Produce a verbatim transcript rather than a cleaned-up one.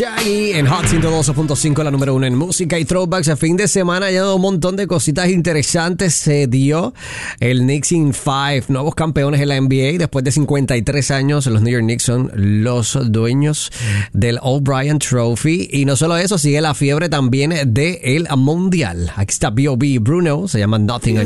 Shaggy en Hot ciento doce punto cinco, la número uno en música y throwbacks. El fin de semana ha dado un montón de cositas interesantes. Se dio el Knicks in Five, nuevos campeones en la N B A. Después de cincuenta y tres años, los New York Knicks son los dueños del O'Brien Trophy. Y no solo eso, sigue la fiebre también del Mundial. Aquí está B O B Bruno, se llama Nothing